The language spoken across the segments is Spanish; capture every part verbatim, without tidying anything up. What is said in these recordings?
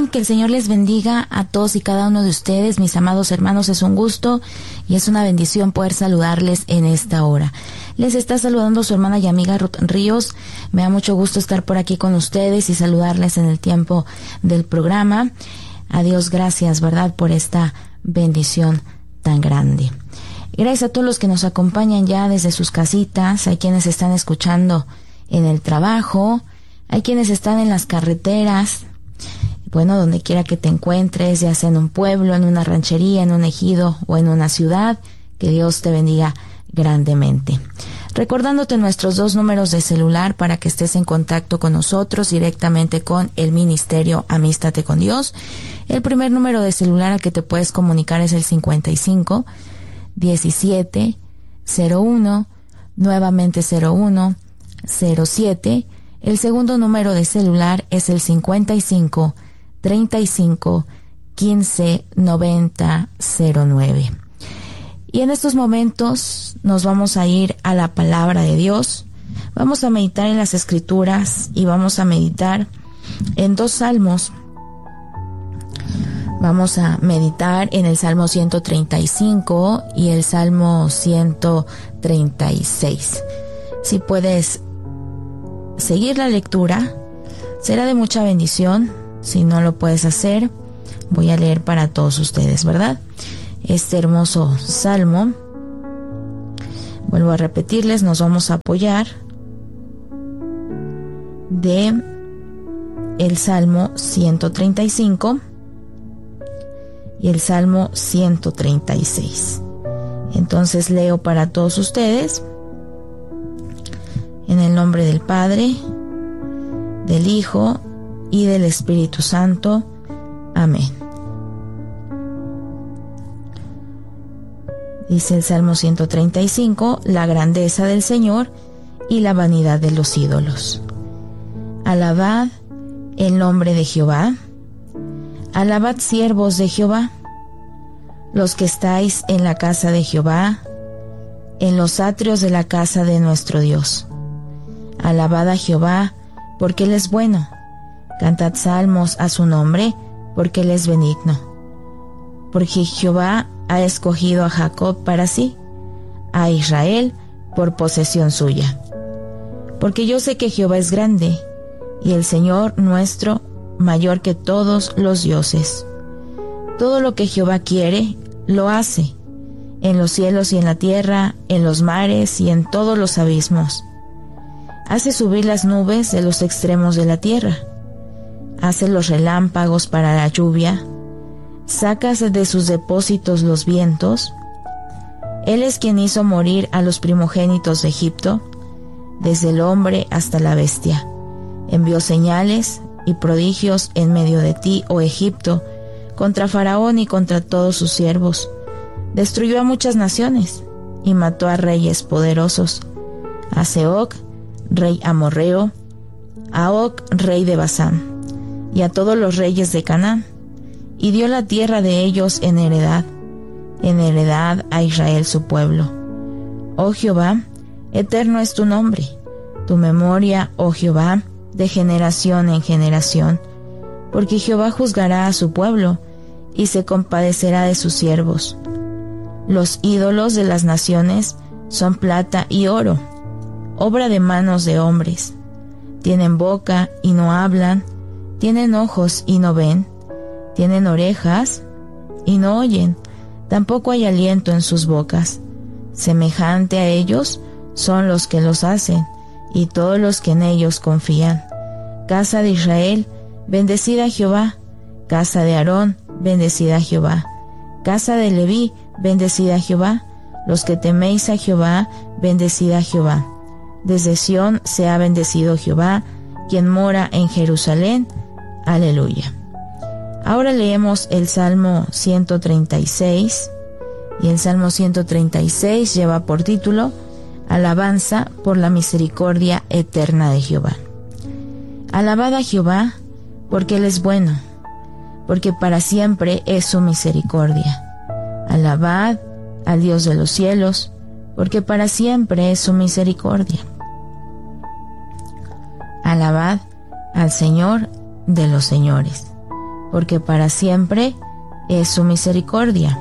bien, que el Señor les bendiga a todos y cada uno de ustedes, mis amados hermanos. Es un gusto y es una bendición poder saludarles en esta hora. Les está saludando su hermana y amiga Ruth Ríos. Me da mucho gusto estar por aquí con ustedes y saludarles en el tiempo del programa. A Dios gracias, ¿verdad?, por esta bendición tan grande. Gracias a todos los que nos acompañan ya desde sus casitas, hay quienes están escuchando en el trabajo, hay quienes están en las carreteras, bueno, donde quiera que te encuentres, ya sea en un pueblo, en una ranchería, en un ejido o en una ciudad, que Dios te bendiga grandemente. Recordándote nuestros dos números de celular para que estés en contacto con nosotros directamente con el Ministerio Amístate con Dios. El primer número de celular al que te puedes comunicar es el cincuenta y cinco, diecisiete, cero uno, nuevamente cero uno, cero siete. El segundo número de celular es el cincuenta y cinco, treinta y cinco, quince, noventa, cero nueve. Y en estos momentos nos vamos a ir a la palabra de Dios. Vamos a meditar en las Escrituras y vamos a meditar en dos salmos. Vamos a meditar en el Salmo ciento treinta y cinco y el Salmo ciento treinta y seis. Si puedes seguir la lectura, será de mucha bendición. Si no lo puedes hacer, voy a leer para todos ustedes, ¿verdad? Este hermoso salmo, vuelvo a repetirles, nos vamos a apoyar de el Salmo ciento treinta y cinco y el Salmo ciento treinta y seis. Entonces leo para todos ustedes en el nombre del Padre, del Hijo y del Espíritu Santo. Amén. Dice el Salmo ciento treinta y cinco, la grandeza del Señor y la vanidad de los ídolos. Alabad el nombre de Jehová. Alabad siervos de Jehová, los que estáis en la casa de Jehová, en los atrios de la casa de nuestro Dios. Alabad a Jehová, porque Él es bueno. Cantad salmos a su nombre, porque Él es benigno. Porque Jehová ha escogido a Jacob para sí, a Israel por posesión suya. Porque yo sé que Jehová es grande, y el Señor nuestro mayor que todos los dioses. Todo lo que Jehová quiere, lo hace, en los cielos y en la tierra, en los mares y en todos los abismos. Hace subir las nubes de los extremos de la tierra. Hace los relámpagos para la lluvia. Sacas de sus depósitos los vientos. Él es quien hizo morir a los primogénitos de Egipto, desde el hombre hasta la bestia. Envió señales y prodigios en medio de ti, oh Egipto, contra Faraón y contra todos sus siervos. Destruyó a muchas naciones y mató a reyes poderosos, a Seoc, rey amorreo, a Og, rey de Basán, y a todos los reyes de Canaán, y dio la tierra de ellos en heredad, en heredad a Israel su pueblo. Oh Jehová, eterno es tu nombre, tu memoria, oh Jehová, de generación en generación, porque Jehová juzgará a su pueblo y se compadecerá de sus siervos. Los ídolos de las naciones son plata y oro, obra de manos de hombres. Tienen boca y no hablan, tienen ojos y no ven, tienen orejas y no oyen, tampoco hay aliento en sus bocas. Semejante a ellos son los que los hacen, y todos los que en ellos confían. Casa de Israel, bendecida a Jehová. Casa de Aarón, bendecida a Jehová. Casa de Leví, bendecida a Jehová. Los que teméis a Jehová, bendecida a Jehová. Desde Sión sea bendecido Jehová, quien mora en Jerusalén. Aleluya. Ahora leemos el Salmo ciento treinta y seis, y el Salmo ciento treinta y seis lleva por título Alabanza por la misericordia eterna de Jehová. Alabad a Jehová, porque Él es bueno, porque para siempre es su misericordia. Alabad al Dios de los cielos, porque para siempre es su misericordia. Alabad al Señor de los señores, porque para siempre es su misericordia.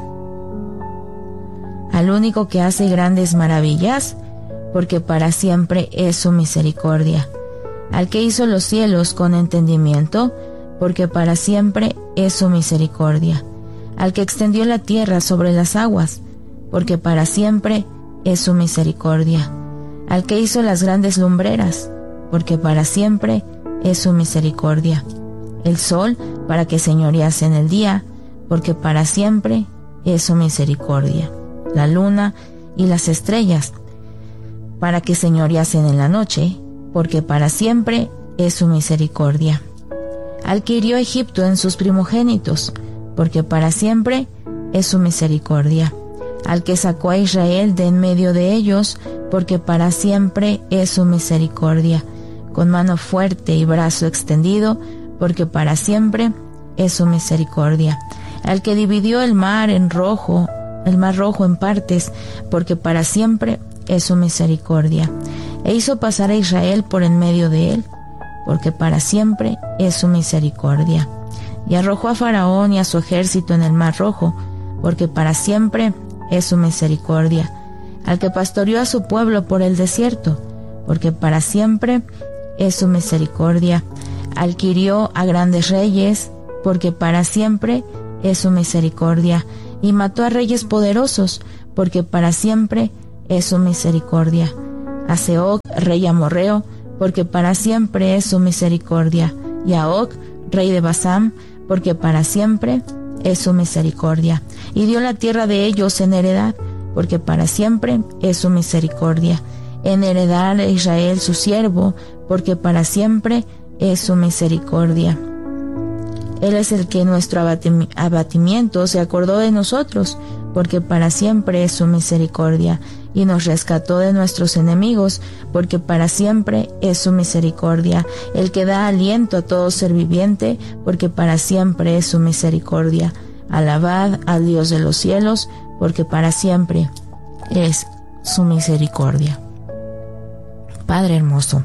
Al único que hace grandes maravillas, porque para siempre es su misericordia. Al que hizo los cielos con entendimiento, porque para siempre es su misericordia. Al que extendió la tierra sobre las aguas, porque para siempre es su misericordia. Al que hizo las grandes lumbreras, porque para siempre es su misericordia. El sol para que señorease en el día, porque para siempre es su misericordia. La luna y las estrellas, para que señoreasen en la noche, porque para siempre es su misericordia. Al que hirió a Egipto en sus primogénitos, porque para siempre es su misericordia. Al que sacó a Israel de en medio de ellos, porque para siempre es su misericordia. Con mano fuerte y brazo extendido, porque para siempre es su misericordia. Al que dividió el mar en rojo, el mar rojo en partes, porque para siempre es su misericordia. E hizo pasar a Israel por en medio de él, porque para siempre es su misericordia. Y arrojó a Faraón y a su ejército en el mar rojo, porque para siempre es su misericordia. Al que pastoreó a su pueblo por el desierto, porque para siempre es su misericordia. Al que hirió a grandes reyes, porque para siempre es su misericordia. Y mató a reyes poderosos, porque para siempre es su misericordia. A Sehón, rey amorreo, porque para siempre es su misericordia. Y a Og, rey de Basán, porque para siempre es su misericordia. Y dio la tierra de ellos en heredad, porque para siempre es su misericordia. En heredad a Israel su siervo, porque para siempre es su misericordia. Él es el que en nuestro abatimiento se acordó de nosotros, porque para siempre es su misericordia, y nos rescató de nuestros enemigos, porque para siempre es su misericordia. El que da aliento a todo ser viviente, porque para siempre es su misericordia. Alabad al Dios de los cielos, porque para siempre es su misericordia. Padre hermoso,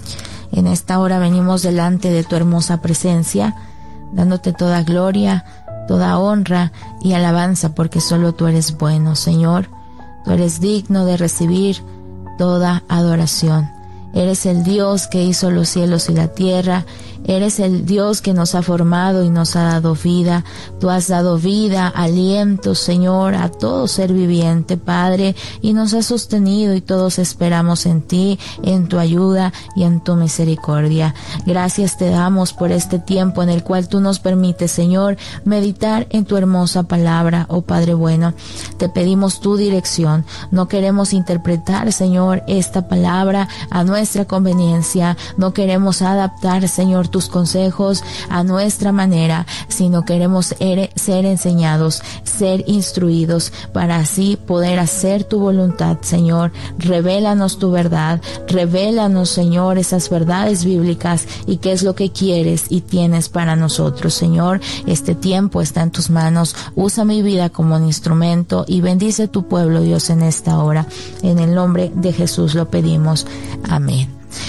en esta hora venimos delante de tu hermosa presencia, dándote toda gloria, toda honra y alabanza, porque solo tú eres bueno, Señor. Tú eres digno de recibir toda adoración. Eres el Dios que hizo los cielos y la tierra. Eres el Dios que nos ha formado y nos ha dado vida. Tú has dado vida, aliento, Señor, a todo ser viviente, Padre, y nos has sostenido, y todos esperamos en ti, en tu ayuda y en tu misericordia. Gracias te damos por este tiempo en el cual tú nos permites, Señor, meditar en tu hermosa palabra, oh Padre bueno. Te pedimos tu dirección. No queremos interpretar, Señor, esta palabra a nuestra conveniencia. No queremos adaptar, Señor, tus consejos a nuestra manera, sino queremos er- ser enseñados, ser instruidos, para así poder hacer tu voluntad, Señor. Revélanos tu verdad, revélanos, Señor, esas verdades bíblicas y qué es lo que quieres y tienes para nosotros, Señor. Este tiempo está en tus manos. Usa mi vida como un instrumento y bendice tu pueblo, Dios, en esta hora. En el nombre de Jesús lo pedimos. Amén.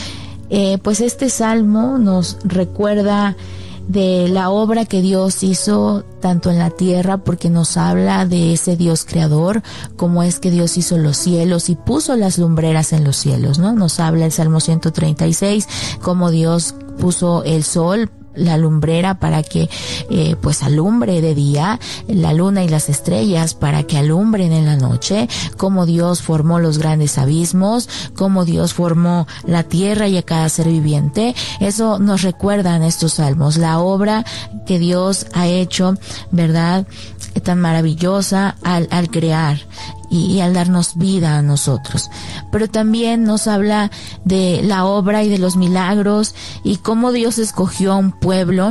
Eh, pues este salmo nos recuerda de la obra que Dios hizo tanto en la tierra, porque nos habla de ese Dios creador, como es que Dios hizo los cielos y puso las lumbreras en los cielos, ¿no? Nos habla el Salmo ciento treinta y seis, como Dios puso el sol, la lumbrera, para que eh, pues alumbre de día, la luna y las estrellas para que alumbren en la noche, como Dios formó los grandes abismos, como Dios formó la tierra y a cada ser viviente. Eso nos recuerdan estos salmos, la obra que Dios ha hecho, ¿verdad?, tan maravillosa al, al crear y, y al darnos vida a nosotros. Pero también nos habla de la obra y de los milagros y cómo Dios escogió a un pueblo,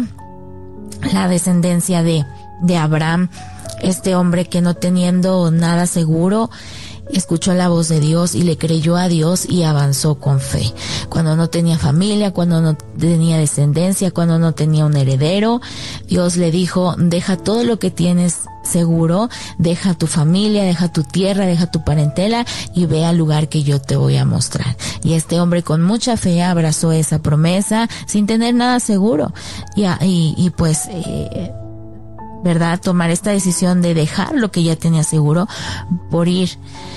la descendencia de, de Abraham, este hombre que no teniendo nada seguro, escuchó la voz de Dios y le creyó a Dios y avanzó con fe. Cuando no tenía familia, cuando no tenía descendencia, cuando no tenía un heredero, Dios le dijo, deja todo lo que tienes seguro, deja tu familia, deja tu tierra, deja tu parentela y ve al lugar que yo te voy a mostrar. Y este hombre con mucha fe abrazó esa promesa sin tener nada seguro. Y, y, y pues... Eh, ¿verdad? Tomar esta decisión de dejar lo que ya tenía seguro por ir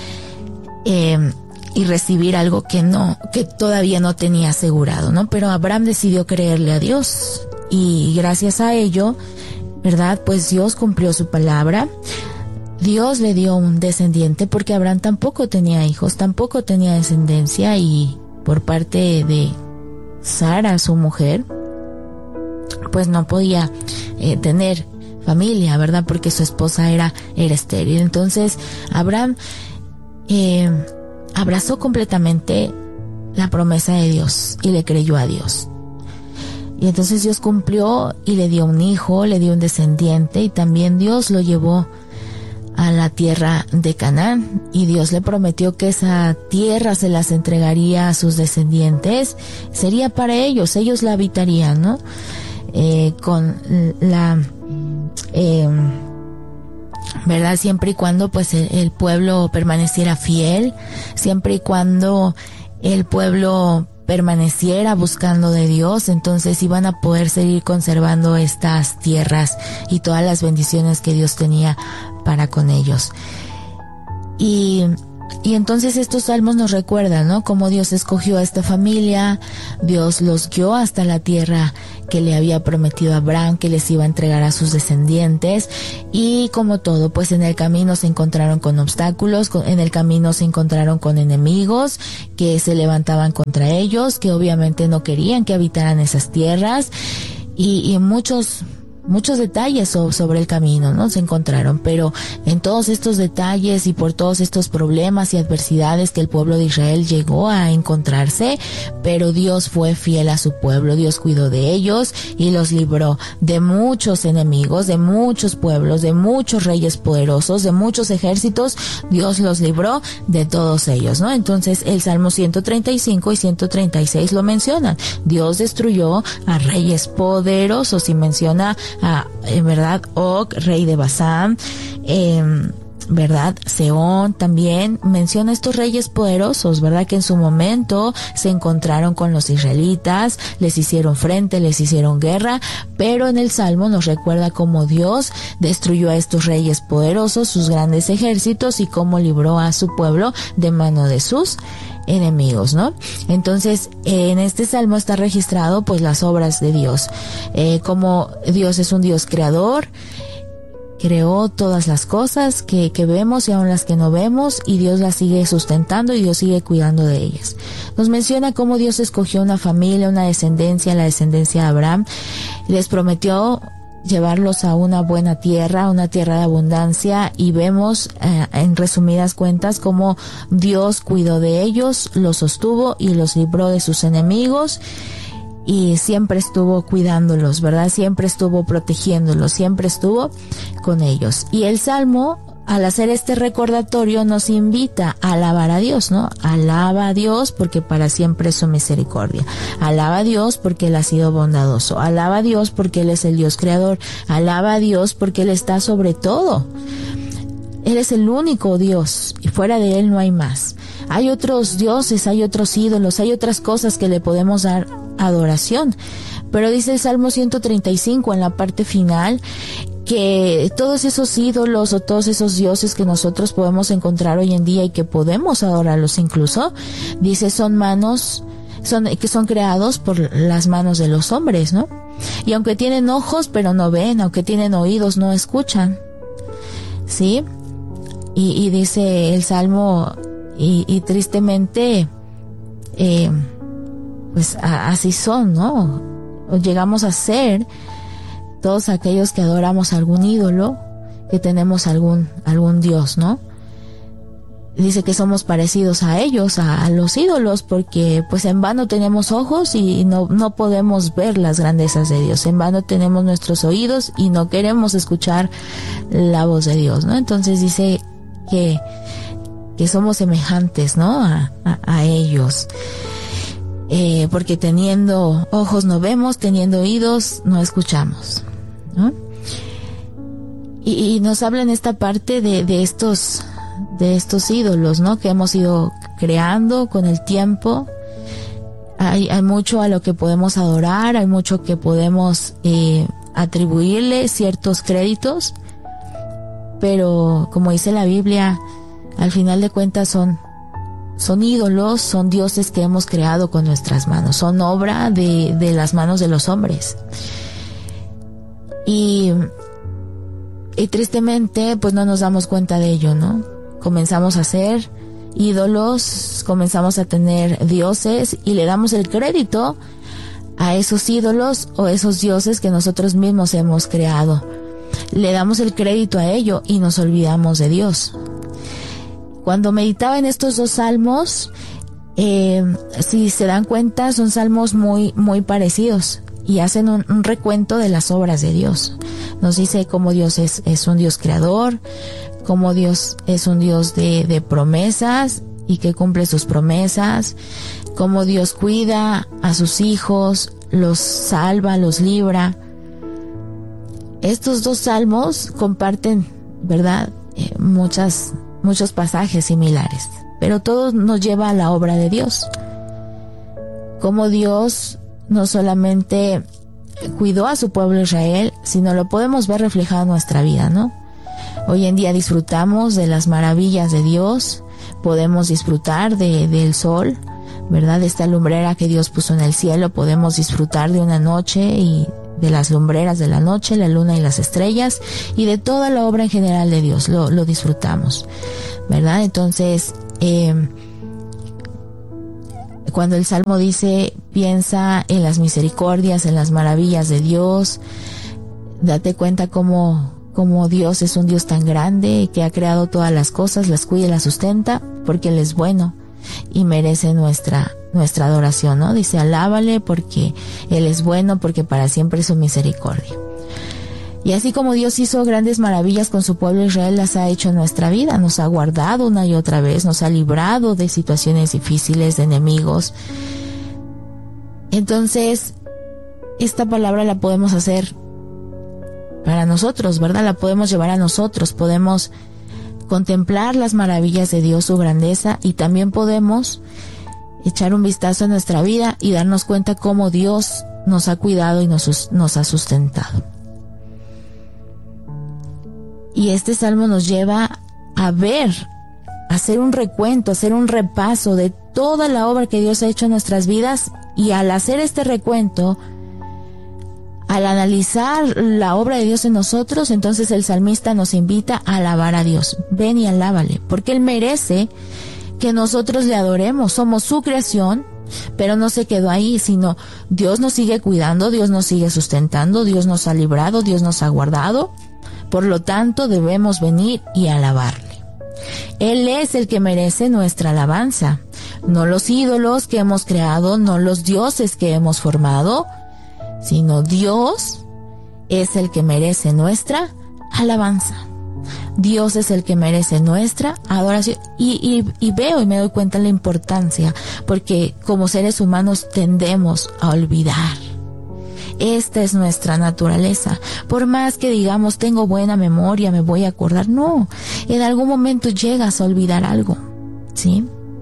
eh, y recibir algo que no, que todavía no tenía asegurado, ¿no? Pero Abraham decidió creerle a Dios y gracias a ello, ¿verdad? Pues Dios cumplió su palabra. Dios le dio un descendiente porque Abraham tampoco tenía hijos, tampoco tenía descendencia y por parte de Sara, su mujer, pues no podía eh, tener familia, ¿verdad? Porque su esposa era, era estéril. Entonces, Abraham eh, abrazó completamente la promesa de Dios y le creyó a Dios. Y entonces Dios cumplió y le dio un hijo, le dio un descendiente y también Dios lo llevó a la tierra de Canaán y Dios le prometió que esa tierra se las entregaría a sus descendientes, sería para ellos, ellos la habitarían, ¿no? Eh, con la... Eh, verdad, siempre y cuando pues el, el pueblo permaneciera fiel, siempre y cuando el pueblo permaneciera buscando de Dios, entonces iban a poder seguir conservando estas tierras y todas las bendiciones que Dios tenía para con ellos. Y Y entonces estos salmos nos recuerdan, ¿no? Cómo Dios escogió a esta familia, Dios los guió hasta la tierra que le había prometido a Abraham, que les iba a entregar a sus descendientes, y como todo, pues en el camino se encontraron con obstáculos, en el camino se encontraron con enemigos que se levantaban contra ellos, que obviamente no querían que habitaran esas tierras, y, y muchos... Muchos detalles sobre el camino, ¿no? Se encontraron, pero en todos estos detalles y por todos estos problemas y adversidades que el pueblo de Israel llegó a encontrarse, pero Dios fue fiel a su pueblo, Dios cuidó de ellos y los libró de muchos enemigos, de muchos pueblos, de muchos reyes poderosos, de muchos ejércitos, Dios los libró de todos ellos, ¿no? Entonces el Salmo ciento treinta y cinco y ciento treinta y seis lo mencionan. Dios destruyó a reyes poderosos y menciona a, en verdad, Og, rey de Basán, eh, verdad, Sehón también menciona estos reyes poderosos, verdad, que en su momento se encontraron con los israelitas, les hicieron frente, les hicieron guerra, pero en el Salmo nos recuerda cómo Dios destruyó a estos reyes poderosos, sus grandes ejércitos, y cómo libró a su pueblo de mano de sus enemigos, ¿no? Entonces, eh, en este salmo está registrado pues las obras de Dios, eh, como Dios es un Dios creador, creó todas las cosas que, que vemos y aún las que no vemos, y Dios las sigue sustentando y Dios sigue cuidando de ellas. Nos menciona cómo Dios escogió una familia, una descendencia, la descendencia de Abraham, les prometió llevarlos a una buena tierra, una tierra de abundancia, y vemos eh, en resumidas cuentas cómo Dios cuidó de ellos, los sostuvo y los libró de sus enemigos, y siempre estuvo cuidándolos, ¿verdad? Siempre estuvo protegiéndolos, siempre estuvo con ellos. Y el Salmo, al hacer este recordatorio, nos invita a alabar a Dios, ¿no? Alaba a Dios porque para siempre es su misericordia. Alaba a Dios porque Él ha sido bondadoso. Alaba a Dios porque Él es el Dios creador. Alaba a Dios porque Él está sobre todo. Él es el único Dios y fuera de Él no hay más. Hay otros dioses, hay otros ídolos, hay otras cosas que le podemos dar adoración. Pero dice el Salmo ciento treinta y cinco en la parte final que todos esos ídolos o todos esos dioses que nosotros podemos encontrar hoy en día y que podemos adorarlos incluso, dice son manos, son, que son creados por las manos de los hombres, ¿no? Y aunque tienen ojos pero no ven, aunque tienen oídos no escuchan, ¿sí? Y, y dice el Salmo, y, y tristemente, eh, pues a, así son, ¿no? O llegamos a ser todos aquellos que adoramos algún ídolo, que tenemos algún algún dios, ¿no? Dice que somos parecidos a ellos, a, a los ídolos, porque pues en vano tenemos ojos y no, no podemos ver las grandezas de Dios. En vano tenemos nuestros oídos y no queremos escuchar la voz de Dios, ¿no? Entonces dice que que somos semejantes, ¿no? A, a, a ellos. Eh, porque teniendo ojos no vemos, teniendo oídos no escuchamos, ¿no? Y, y nos habla en esta parte de, de estos, de estos ídolos, ¿no? Que hemos ido creando con el tiempo. Hay, hay mucho a lo que podemos adorar, hay mucho que podemos eh, atribuirle ciertos créditos, pero como dice la Biblia, al final de cuentas son, son ídolos, son dioses que hemos creado con nuestras manos, son obra de, de las manos de los hombres. Y, y tristemente, pues no nos damos cuenta de ello, ¿no? Comenzamos a hacer ídolos, comenzamos a tener dioses y le damos el crédito a esos ídolos o esos dioses que nosotros mismos hemos creado. Le damos el crédito a ello y nos olvidamos de Dios. Cuando meditaba en estos dos salmos, eh, si se dan cuenta, son salmos muy, muy parecidos y hacen un, un recuento de las obras de Dios. Nos dice cómo Dios es, es un Dios creador, cómo Dios es un Dios de, de promesas y que cumple sus promesas, cómo Dios cuida a sus hijos, los salva, los libra. Estos dos salmos comparten, ¿verdad? Eh, muchas, muchos pasajes similares, pero todo nos lleva a la obra de Dios. Cómo Dios no solamente cuidó a su pueblo Israel, sino lo podemos ver reflejado en nuestra vida, ¿no? Hoy en día disfrutamos de las maravillas de Dios, podemos disfrutar de, del sol, ¿verdad? De esta lumbrera que Dios puso en el cielo, podemos disfrutar de una noche y de las lumbreras de la noche, la luna y las estrellas, y de toda la obra en general de Dios, lo, lo disfrutamos, ¿verdad? Entonces, eh, cuando el Salmo dice, piensa en las misericordias, en las maravillas de Dios, date cuenta cómo como Dios es un Dios tan grande que ha creado todas las cosas, las cuida y las sustenta, porque Él es bueno y merece nuestra, nuestra adoración, ¿no? Dice, alábale porque Él es bueno, porque para siempre es su misericordia. Y así como Dios hizo grandes maravillas con su pueblo Israel, las ha hecho en nuestra vida, nos ha guardado una y otra vez, nos ha librado de situaciones difíciles, de enemigos. Entonces, esta palabra la podemos hacer para nosotros, ¿verdad? La podemos llevar a nosotros, podemos contemplar las maravillas de Dios, su grandeza, y también podemos echar un vistazo a nuestra vida y darnos cuenta cómo Dios nos ha cuidado y nos, nos ha sustentado. Y este salmo nos lleva a ver, a hacer un recuento, a hacer un repaso de toda la obra que Dios ha hecho en nuestras vidas, y al hacer este recuento, al analizar la obra de Dios en nosotros, entonces el salmista nos invita a alabar a Dios. Ven y alábale, porque Él merece que nosotros le adoremos. Somos su creación, pero no se quedó ahí, sino Dios nos sigue cuidando, Dios nos sigue sustentando, Dios nos ha librado, Dios nos ha guardado. Por lo tanto, debemos venir y alabarle. Él es el que merece nuestra alabanza, no los ídolos que hemos creado, no los dioses que hemos formado, sino Dios es el que merece nuestra alabanza. Dios es el que merece nuestra adoración. Y, y, y veo y me doy cuenta de la importancia, porque como seres humanos tendemos a olvidar. Esta es nuestra naturaleza. Por más que digamos, tengo buena memoria, me voy a acordar, no, en algún momento llegas a olvidar algo, ¿sí?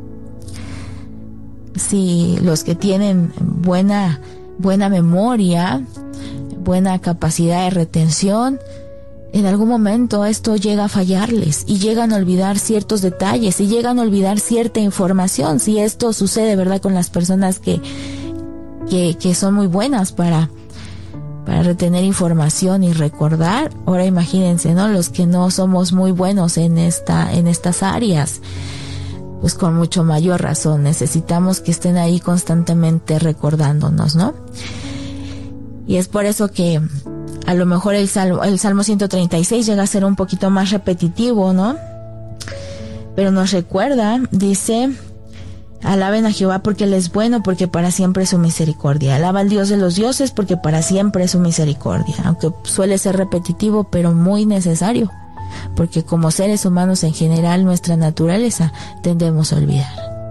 Si los que tienen buena buena memoria, buena capacidad de retención, en algún momento esto llega a fallarles y llegan a olvidar ciertos detalles y llegan a olvidar cierta información. Si esto sucede, ¿verdad?, con las personas que, que, que son muy buenas para, para retener información y recordar, ahora imagínense, ¿no?, los que no somos muy buenos en esta, en estas áreas. Pues con mucho mayor razón necesitamos que estén ahí constantemente recordándonos, ¿no? Y es por eso que a lo mejor el Salmo, el Salmo ciento treinta y seis llega a ser un poquito más repetitivo, ¿no? Pero nos recuerda, dice, alaben a Jehová porque Él es bueno, porque para siempre es su misericordia. Alaba al Dios de los dioses porque para siempre es su misericordia. Aunque suele ser repetitivo, pero muy necesario. porque como seres humanos en general, nuestra naturaleza tendemos a olvidar.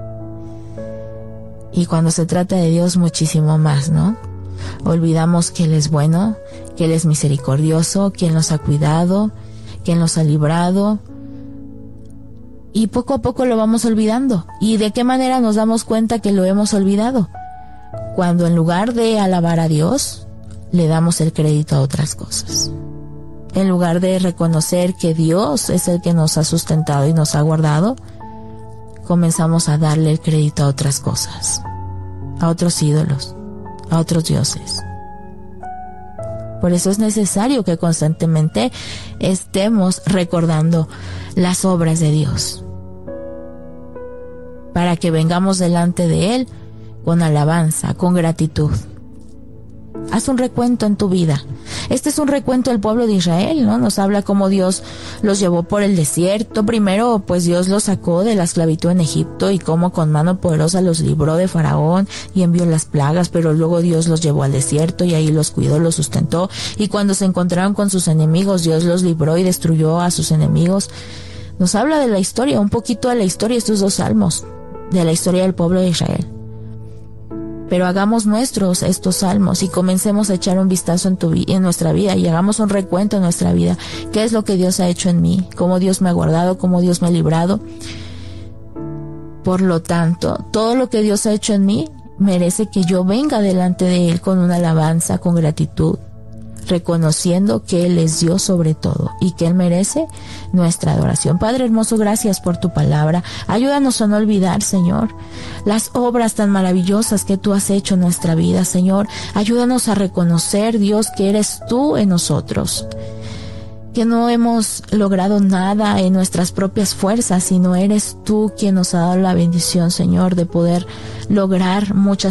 Y cuando se trata de Dios, muchísimo más, ¿no? Olvidamos que Él es bueno, que Él es misericordioso, que Él nos ha cuidado, que Él nos ha librado. Y poco a poco lo vamos olvidando. ¿Y de qué manera nos damos cuenta que lo hemos olvidado? Cuando en lugar de alabar a Dios, le damos el crédito a otras cosas. En lugar de reconocer que Dios es el que nos ha sustentado y nos ha guardado, comenzamos a darle el crédito a otras cosas, a otros ídolos, a otros dioses. Por eso es necesario que constantemente estemos recordando las obras de Dios, para que vengamos delante de Él con alabanza, con gratitud. Haz un recuento en tu vida. Este es un recuento del pueblo de Israel, ¿no? Nos habla cómo Dios los llevó por el desierto. Primero, pues Dios los sacó de la esclavitud en Egipto y cómo con mano poderosa los libró de Faraón y envió las plagas, pero luego Dios los llevó al desierto y ahí los cuidó, los sustentó. Y cuando se encontraron con sus enemigos, Dios los libró y destruyó a sus enemigos. Nos habla de la historia, un poquito de la historia, estos dos salmos, de la historia del pueblo de Israel. Pero hagamos nuestros estos salmos y comencemos a echar un vistazo en, tu, en nuestra vida y hagamos un recuento en nuestra vida. ¿Qué es lo que Dios ha hecho en mí? ¿Cómo Dios me ha guardado? ¿Cómo Dios me ha librado? Por lo tanto, todo lo que Dios ha hecho en mí merece que yo venga delante de Él con una alabanza, con gratitud, reconociendo que Él es Dios sobre todo y que Él merece nuestra adoración. Padre hermoso, gracias por tu palabra. Ayúdanos a no olvidar, Señor, las obras tan maravillosas que tú has hecho en nuestra vida, Señor. Ayúdanos a reconocer, Dios, que eres tú en nosotros, que no hemos logrado nada en nuestras propias fuerzas, sino eres tú quien nos ha dado la bendición, Señor, de poder lograr muchas